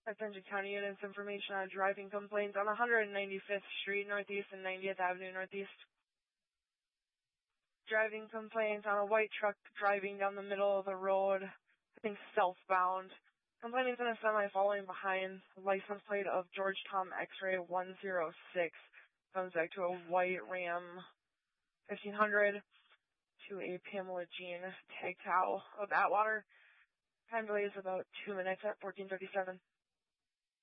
Attention County units, information on driving complaints on 195th Street Northeast and 90th Avenue Northeast. Driving complaints on a white truck driving down the middle of the road, I think southbound. Complaining on a semi following behind, license plate of George Tom X-ray 106. Comes back to a white Ram 1500 to a Pamela Jean Tag Towel of Atwater. Time delay is about 2 minutes at 14:37.